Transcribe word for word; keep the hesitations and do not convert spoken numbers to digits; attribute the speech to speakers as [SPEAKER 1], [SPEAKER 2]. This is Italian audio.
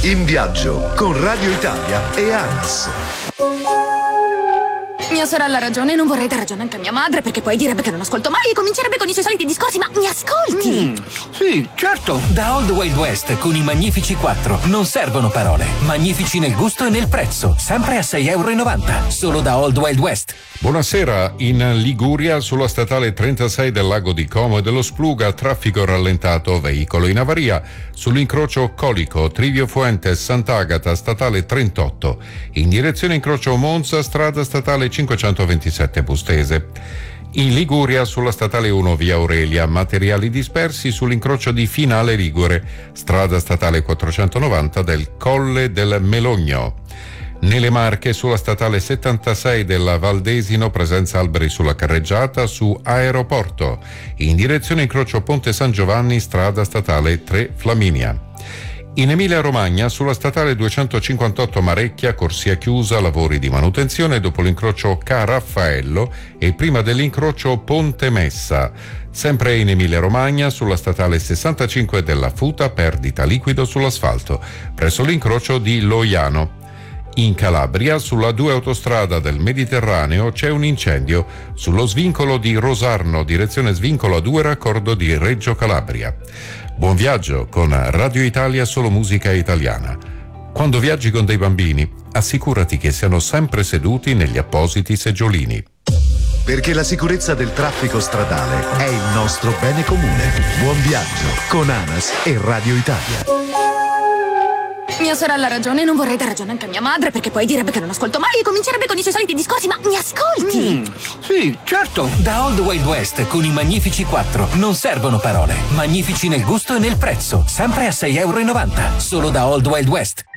[SPEAKER 1] In viaggio con Radio Italia e ANAS.
[SPEAKER 2] Mia sorella ha ragione, non vorrei dar ragione anche a mia madre, perché poi direbbe che non ascolto mai e comincerebbe con i suoi soliti discorsi. Ma mi ascolti?
[SPEAKER 3] Mm, sì, certo. Da Old Wild West con i Magnifici quattro non servono parole. Magnifici nel gusto e nel prezzo, sempre a sei e novanta euro, solo da Old Wild West.
[SPEAKER 4] Buonasera. In Liguria, sulla statale trentasei del lago di Como e dello Spluga, traffico rallentato, veicolo in avaria sull'incrocio Colico, Trivio Fuentes, Sant'Agata, statale trentotto, in direzione incrocio Monza, strada statale cinquecentoventisette Bustese. In Liguria, sulla statale uno via Aurelia, materiali dispersi sull'incrocio di Finale Ligure, strada statale quattrocentonovanta del Colle del Melogno. Nelle Marche, sulla statale settantasei della Valdesino, presenza alberi sulla carreggiata su Aeroporto, in direzione incrocio Ponte San Giovanni, strada statale tre Flaminia. In Emilia Romagna, sulla statale duecentocinquantotto Marecchia, corsia chiusa, lavori di manutenzione dopo l'incrocio Ca Raffaello e prima dell'incrocio Ponte Messa. Sempre in Emilia Romagna, sulla statale sessantacinque della Futa, perdita liquido sull'asfalto, presso l'incrocio di Loiano. In Calabria, sulla due autostrada del Mediterraneo, c'è un incendio sullo svincolo di Rosarno, direzione svincolo A due, raccordo di Reggio Calabria. Buon viaggio con Radio Italia, solo musica italiana. Quando viaggi con dei bambini, assicurati che siano sempre seduti negli appositi seggiolini.
[SPEAKER 1] Perché la sicurezza del traffico stradale è il nostro bene comune. Buon viaggio con ANAS e Radio Italia.
[SPEAKER 2] Mia sorella ha ragione, non vorrei dar ragione anche a mia madre, perché poi direbbe che non ascolto mai e comincerebbe con i suoi soliti discorsi. Ma mi ascolti?
[SPEAKER 3] Mm, sì, certo. Da Old Wild West con i Magnifici quattro non servono parole. Magnifici nel gusto e nel prezzo, sempre a sei e novanta euro, solo da Old Wild West.